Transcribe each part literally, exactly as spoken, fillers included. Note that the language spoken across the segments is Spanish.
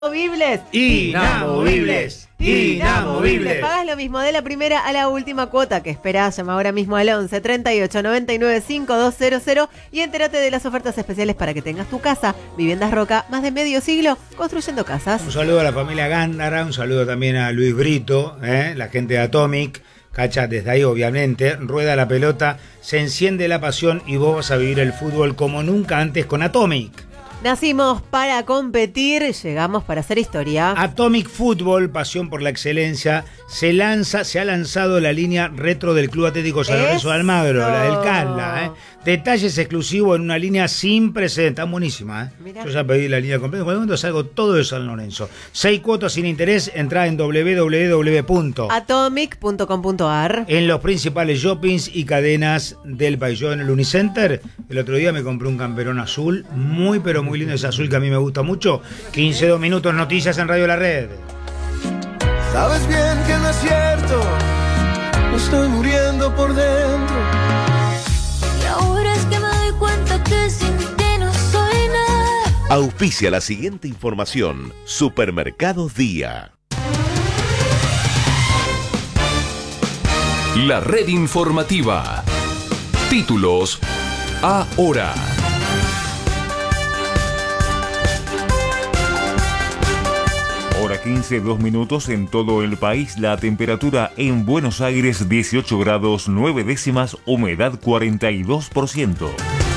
Inamovibles. Inamovibles. Inamovibles. Pagas lo mismo de la primera a la última cuota que esperás. Llama ahora mismo al once, treinta y ocho, noventa y nueve, cincuenta y dos cero cero y entérate de las ofertas especiales para que tengas tu casa. Viviendas Roca, más de medio siglo construyendo casas. Un saludo a la familia Gándara, un saludo también a Luis Brito, ¿eh? la gente de Atomic. Cacha, desde ahí obviamente, rueda la pelota, se enciende la pasión y vos vas a vivir el fútbol como nunca antes con Atomic. Nacimos para competir, llegamos para hacer historia. Atomic Fútbol, pasión por la excelencia, se lanza, se ha lanzado la línea retro del Club Atlético San Lorenzo de Almagro, la del Casla, ¿eh? Detalles exclusivos en una línea sin precedentes, está buenísima, ¿eh? Mirá. Yo ya pedí la línea completa, en cualquier momento salgo todo de San Lorenzo. Seis cuotas sin interés, entrá en doble u doble u doble u punto atomic punto com punto a r. En los principales shoppings y cadenas del país. Yo en el Unicenter, el otro día me compré un camperón azul, muy pero muy Muy lindo ese azul que a mí me gusta mucho. quince, dos minutos, noticias en Radio La Red. Sabes bien que no es cierto, me estoy muriendo por dentro. Y ahora es que me doy cuenta que sin ti no soy nada. Auspicia la siguiente información. Supermercados Día. La red informativa. Títulos ahora. Hora quince, dos minutos en todo el país. La temperatura en Buenos Aires dieciocho grados, nueve décimas, humedad cuarenta y dos por ciento.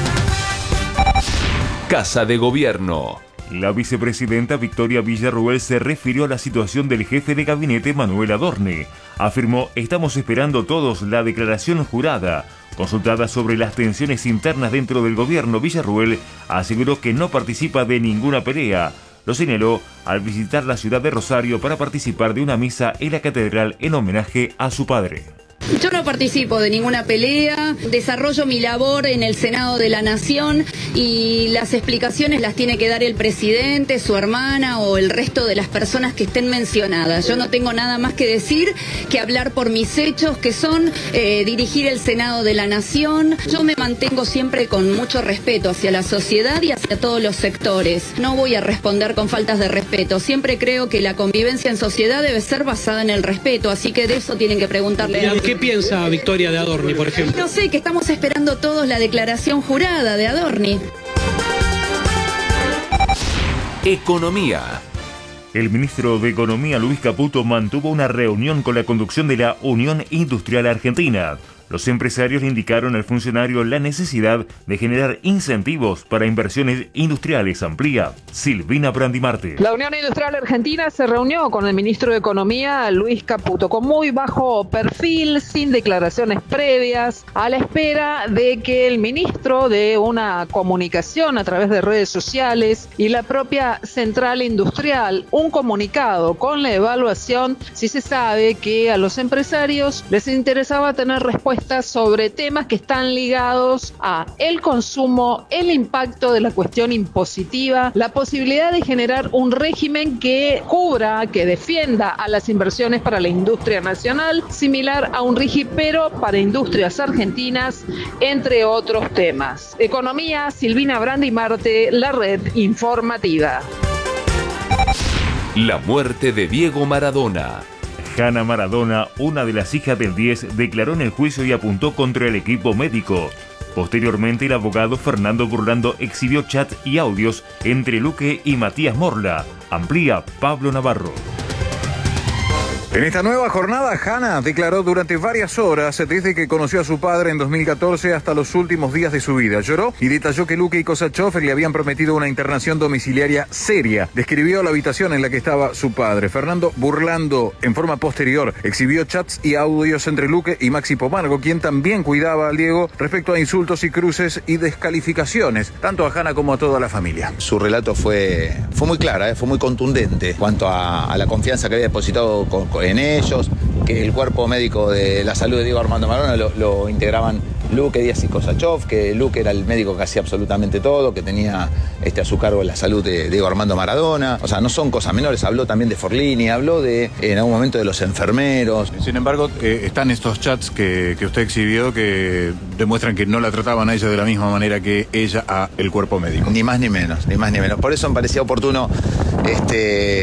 Casa de Gobierno. La vicepresidenta Victoria Villarruel se refirió a la situación del jefe de gabinete Manuel Adorni. Afirmó: estamos esperando todos la declaración jurada. Consultada sobre las tensiones internas dentro del gobierno, Villarruel aseguró que no participa de ninguna pelea. Lo señaló al visitar la ciudad de Rosario para participar de una misa en la catedral en homenaje a su padre. Yo no participo de ninguna pelea, desarrollo mi labor en el Senado de la Nación y las explicaciones las tiene que dar el presidente, su hermana o el resto de las personas que estén mencionadas. Yo no tengo nada más que decir que hablar por mis hechos, que son eh, dirigir el Senado de la Nación. Yo me mantengo siempre con mucho respeto hacia la sociedad y hacia todos los sectores. No voy a responder con faltas de respeto. Siempre creo que la convivencia en sociedad debe ser basada en el respeto, así que de eso tienen que preguntarle. ¿Qué piensa Victoria de Adorni, por ejemplo? No sé, que estamos esperando todos la declaración jurada de Adorni. Economía. El ministro de Economía, Luis Caputo, mantuvo una reunión con la conducción de la Unión Industrial Argentina. Los empresarios le indicaron al funcionario la necesidad de generar incentivos para inversiones industriales. Amplía Silvina Brandimarte. La Unión Industrial Argentina se reunió con el ministro de Economía, Luis Caputo, con muy bajo perfil, sin declaraciones previas, a la espera de que el ministro dé una comunicación a través de redes sociales y la propia Central Industrial un comunicado con la evaluación si se sabe que a los empresarios les interesaba tener respuestas sobre temas que están ligados a el consumo, el impacto de la cuestión impositiva, la posibilidad de generar un régimen que cubra, que defienda a las inversiones para la industria nacional, similar a un RIGI pero para industrias argentinas, entre otros temas. Economía, Silvina Brandimarte, la red informativa. La muerte de Diego Maradona. Hanna Maradona, una de las hijas del diez, declaró en el juicio y apuntó contra el equipo médico. Posteriormente, el abogado Fernando Burlando exhibió chats y audios entre Luque y Matías Morla. Amplía Pablo Navarro. En esta nueva jornada, Hanna declaró durante varias horas desde que conoció a su padre en dos mil catorce hasta los últimos días de su vida. Lloró y detalló que Luque y Kosachov le habían prometido una internación domiciliaria seria. Describió la habitación en la que estaba su padre. Fernando Burlando, en forma posterior, exhibió chats y audios entre Luque y Maxi Pomargo, quien también cuidaba al Diego respecto a insultos y cruces y descalificaciones, tanto a Hanna como a toda la familia. Su relato fue, fue muy clara, ¿eh? fue muy contundente en cuanto a, a la confianza que había depositado con, con en ellos, que el cuerpo médico de la salud de Diego Armando Maradona lo, lo integraban Luque, Díaz y Kosachov, que Luque era el médico que hacía absolutamente todo, que tenía este, a su cargo la salud de Diego Armando Maradona. O sea, no son cosas menores. Habló también de Forlini, habló de, en algún momento, de los enfermeros. Sin embargo, eh, están estos chats que, que usted exhibió que demuestran que no la trataban a ella de la misma manera que ella a el cuerpo médico. Ni más ni menos, ni más ni menos. Por eso me parecía oportuno este,